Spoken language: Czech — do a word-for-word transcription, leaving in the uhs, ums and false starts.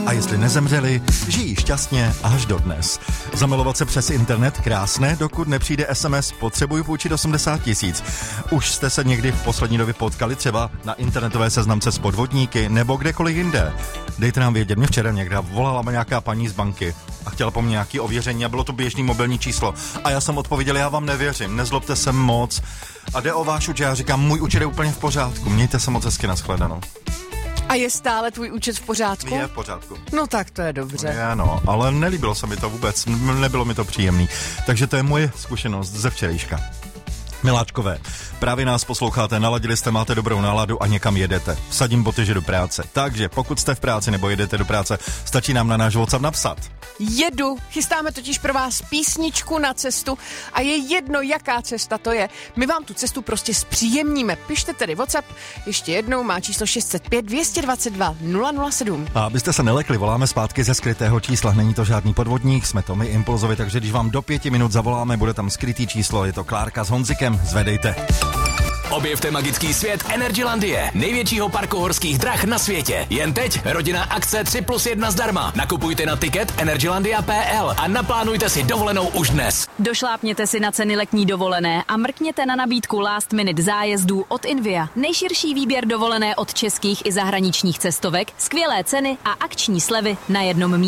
a jestli nezemřeli, žijí šťastně až dodnes. Zamilovat se přes internet krásné, dokud nepřijde es em es potřebuju půjčit osmdesát tisíc. Už jste se někdy v poslední době potkali třeba na internetové seznamce s podvodníky nebo kdekoliv jinde? Dejte nám vědět, mě včera někde volala mi nějaká paní z banky a chtěla po mně nějaké ověření a bylo to běžný mobilní číslo. A já jsem odpověděl, já vám nevěřím, nezlobte se moc. A jde o váš účet, já říkám, můj účet je úplně v pořádku, mějte se moc hezky, nashledanou. A je stále tvůj účet v pořádku? Je v pořádku. No tak to je dobře. Je, no, ale nelíbilo se mi to vůbec, nebylo mi to příjemný. Takže to je moje zkušenost ze včerejška. Miláčkové, právě nás posloucháte, naladili jste, máte dobrou náladu a někam jedete. Vsadím boty, že do práce. Takže pokud jste v práci nebo jedete do práce, stačí nám na náš WhatsApp napsat. Jedu, chystáme totiž pro vás písničku na cestu a je jedno, jaká cesta to je. My vám tu cestu prostě zpříjemníme. Pište tedy WhatsApp, ještě jednou má číslo šest set pět dvě stě dvacet dva nula nula sedm. A abyste se nelekli, voláme zpátky ze skrytého čísla, není to žádný podvodník, jsme to my Impulzovi, takže když vám do pěti minut zavoláme, bude tam skrytý číslo, je to Klárka s Honzikem, zvedejte. Objevte magický svět Energylandie, největšího parku horských drah na světě. Jen teď rodinná akce tři plus jedna zdarma. Nakupujte na tiket energylandia tečka pé el a naplánujte si dovolenou už dnes. Došlápněte si na ceny letní dovolené a mrkněte na nabídku Last Minute zájezdů od Invia. Nejširší výběr dovolené od českých i zahraničních cestovek, skvělé ceny a akční slevy na jednom místě.